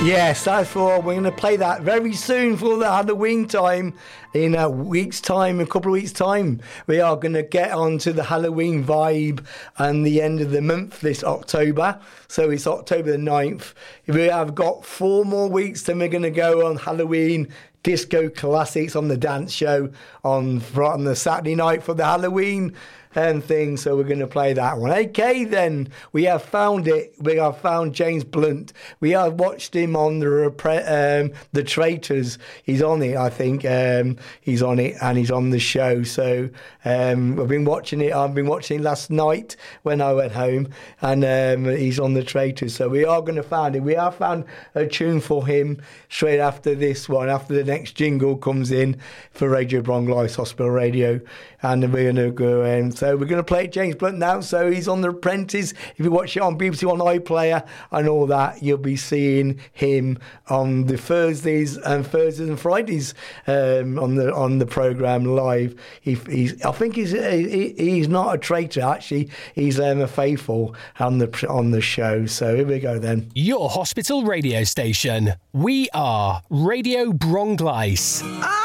Yes, that's for. We're going to play that very soon for the Halloween time. In a week's time, a couple of weeks' time, we are going to get on to the Halloween vibe and the end of the month this October. So it's October the 9th. We have got 4 more weeks, then we're going to go on Halloween disco classics on the dance show on the Saturday night for the Halloween and things, so we're going to play that one. Okay, then we have found it. We have found James Blunt. We have watched him on the Traitors. He's on it, I think. He's on it and he's on the show. So I've been watching it. I've been watching it last night when I went home, and he's on the Traitors. So we are going to find it. We have found a tune for him straight after this one, after the next jingle comes in for Radio Bronx Live Hospital Radio, and we're going to go in. So we're going to play James Blunt now. So he's on The Apprentice. If you watch it on BBC One iPlayer and all that, you'll be seeing him on the Thursdays and Fridays on the programme live. I think he's not a traitor, actually. He's a faithful on the show. So here we go then. Your hospital radio station. We are Radio Bronx.